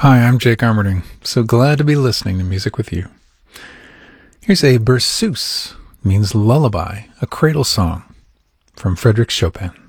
Hi, I'm Jake Armerding. So glad to be listening to music with you. Here's a berceuse, means lullaby, a cradle song, from Frédéric Chopin.